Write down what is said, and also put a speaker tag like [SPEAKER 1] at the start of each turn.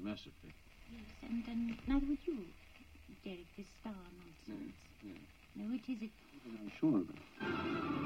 [SPEAKER 1] massively.
[SPEAKER 2] Yes, and neither would you, Derek, this star nonsense.
[SPEAKER 1] Yes.
[SPEAKER 2] No, it is...
[SPEAKER 1] I'm sure of it.